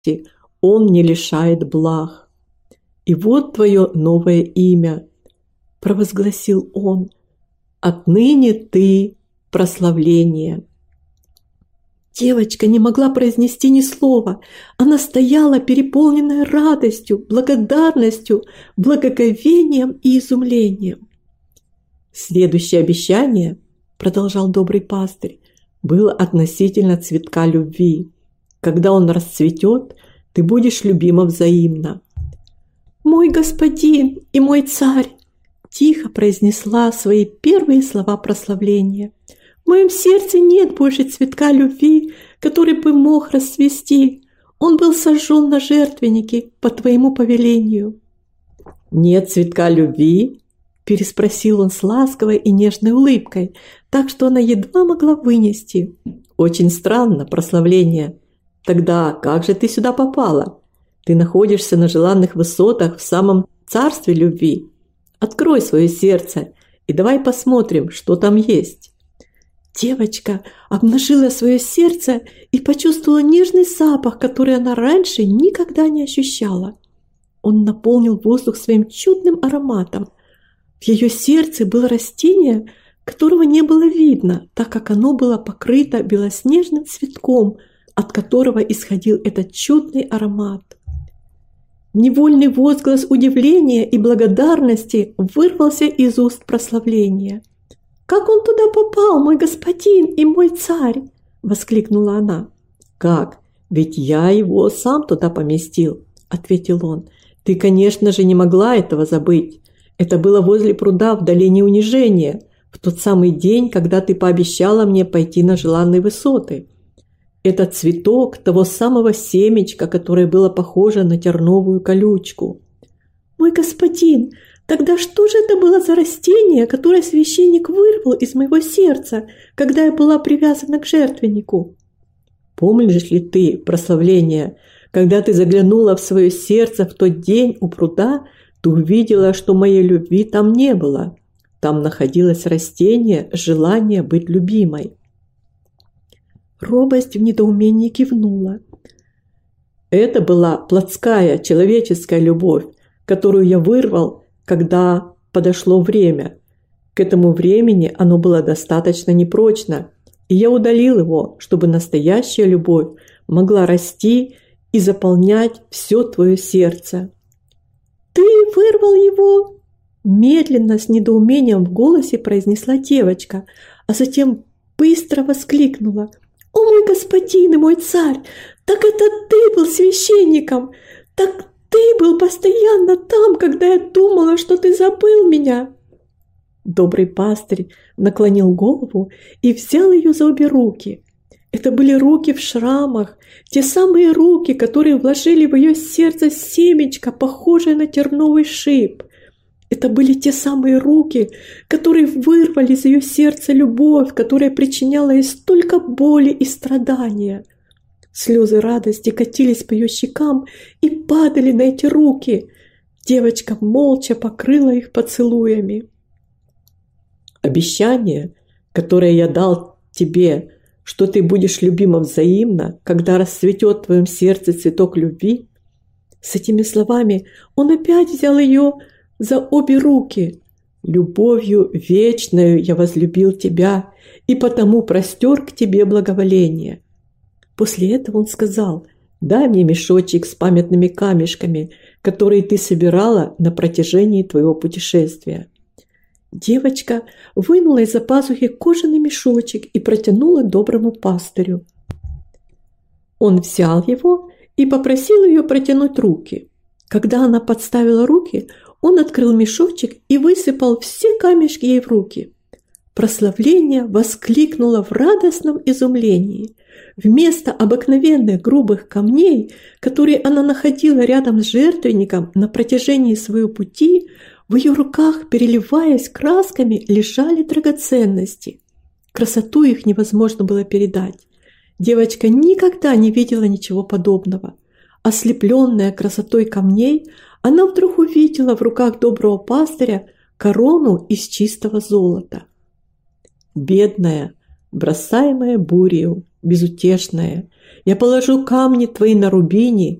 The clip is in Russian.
Он не лишает благ. И вот твое новое имя, провозгласил он. Отныне ты прославление. Девочка не могла произнести ни слова. Она стояла, переполненная радостью, благодарностью, благоговением и изумлением. Следующее обещание, продолжал добрый пастырь, было относительно цветка любви. Когда он расцветет, ты будешь любима взаимно. «Мой господин и мой царь!» тихо произнесла свои первые слова прославления. «В моем сердце нет больше цветка любви, который бы мог расцвести. Он был сожжен на жертвеннике по твоему повелению». «Нет цветка любви?» – переспросил он с ласковой и нежной улыбкой, так что она едва могла вынести. «Очень странно, прославление. Тогда как же ты сюда попала? Ты находишься на желанных высотах в самом царстве любви. Открой свое сердце и давай посмотрим, что там есть». Девочка обнажила свое сердце и почувствовала нежный запах, который она раньше никогда не ощущала. Он наполнил воздух своим чудным ароматом. В ее сердце было растение, которого не было видно, так как оно было покрыто белоснежным цветком, от которого исходил этот чудный аромат. Невольный возглас удивления и благодарности вырвался из уст прославления. «Как он туда попал, мой господин и мой царь?» – воскликнула она. «Как? Ведь я его сам туда поместил», – ответил он. «Ты, конечно же, не могла этого забыть. Это было возле пруда в долине унижения, в тот самый день, когда ты пообещала мне пойти на желанные высоты. Это цветок того самого семечка, которое было похоже на терновую колючку». «Мой господин, тогда что же это было за растение, которое священник вырвал из моего сердца, когда я была привязана к жертвеннику?» «Помнишь ли ты, прославление, когда ты заглянула в свое сердце в тот день у пруда, ты увидела, что моей любви там не было. Там находилось растение желания быть любимой». Робость в недоумении кивнула. «Это была плотская, человеческая любовь, которую я вырвал, когда подошло время. К этому времени оно было достаточно непрочно, и я удалил его, чтобы настоящая любовь могла расти и заполнять все твое сердце». «Ты вырвал его?» Медленно, с недоумением в голосе произнесла девочка, а затем быстро воскликнула. «О, мой господин и мой царь, так это ты был священником! Так ты был постоянно там, когда я думала, что ты забыл меня!» Добрый пастырь наклонил голову и взял ее за обе руки. Это были руки в шрамах, те самые руки, которые вложили в ее сердце семечко, похожее на терновый шип. Это были те самые руки, которые вырвали из ее сердца любовь, которая причиняла ей столько боли и страдания. Слезы радости катились по ее щекам и падали на эти руки. Девочка молча покрыла их поцелуями. «Обещание, которое я дал тебе, что ты будешь любима взаимно, когда расцветет в твоем сердце цветок любви». С этими словами он опять взял ее за обе руки. «Любовью вечною я возлюбил тебя, и потому простер к тебе благоволение». После этого он сказал: «Дай мне мешочек с памятными камешками, которые ты собирала на протяжении твоего путешествия». Девочка вынула из-за пазухи кожаный мешочек и протянула доброму пастырю. Он взял его и попросил ее протянуть руки. Когда она подставила руки, он открыл мешочек и высыпал все камешки ей в руки. Прославление воскликнуло в радостном изумлении. Вместо обыкновенных грубых камней, которые она находила рядом с жертвенником на протяжении своего пути, в ее руках, переливаясь красками, лежали драгоценности. Красоту их невозможно было передать. Девочка никогда не видела ничего подобного. Ослепленная красотой камней, она вдруг увидела в руках доброго пастыря корону из чистого золота. Бедная, бросаемая бурей, безутешная, я положу камни твои на рубине